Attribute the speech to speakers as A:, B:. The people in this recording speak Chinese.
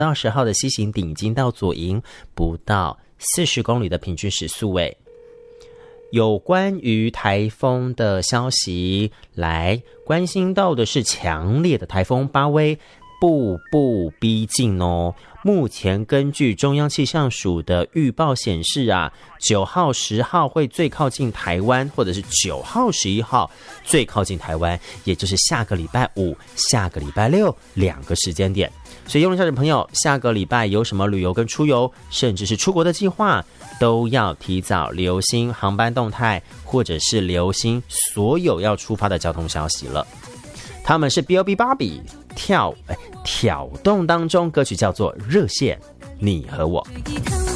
A: 到10号的西行顶已经到左营不到40公里的平均时速位。有关于台风的消息，来关心到的是强烈的台风巴威步步逼近哦。目前根据中央气象署的预报显示啊，9号、10号会最靠近台湾，或者是9号、11号最靠近台湾，也就是下个礼拜5、下个礼拜62个时间点。所以，用户家人朋友，下个礼拜有什么旅游跟出游，甚至是出国的计划，都要提早留心航班动态，或者是留心所有要出发的交通消息了。他们是 B.O.B. 芭比挑动当中，歌曲叫做《热线》，你和我。